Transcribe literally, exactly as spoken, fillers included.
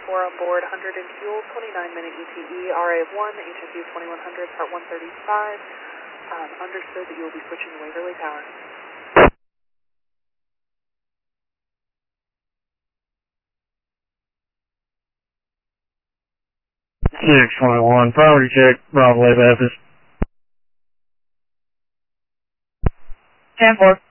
four on board, one hundred in fuel, twenty-nine minute E T E, R A one, H S U twenty-one hundred, part one thirty-five. Um, understood that you will be switching to Waverly Tower. six twenty-one, property check, Bravo Wave Memphis. ten four.